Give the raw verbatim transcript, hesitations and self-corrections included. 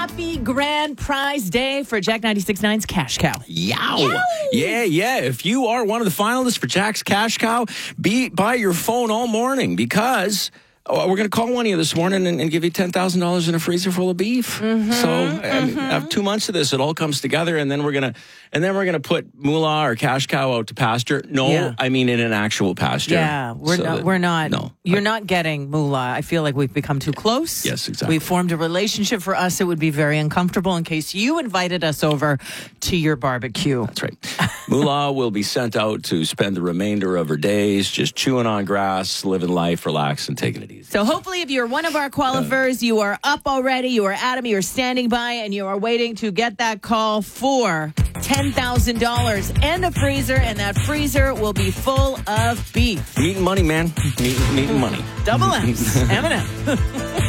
happy grand prize day for Jack ninety-six point nine's Cash Cow. Yow. Yow. Yeah, yeah. If you are one of the finalists for Jack's Cash Cow, be by your phone all morning because oh, we're going to call one of you this morning and, and give you ten thousand dollars in a freezer full of beef. Mm-hmm, so I mean, after two months of this, it all comes together, and then we're going to and then we're going to put Moolah or Cash Cow out to pasture. No, Yeah. I mean in an actual pasture. Yeah, we're So not. that- We're not. No. You're not getting Moolah. I feel like we've become too close. Yes, exactly. We've formed a relationship. For us, it would be very uncomfortable in case you invited us over to your barbecue. That's right. Moolah will be sent out to spend the remainder of her days just chewing on grass, living life, relaxing, taking it easy. So hopefully if you're one of our qualifiers, you are up already, you are Adam, you're standing by, and you are waiting to get that call for ten thousand dollars and a freezer, and that freezer will be full of beef. Meat and money, man. Meat, meat and money. Double M's. M and M.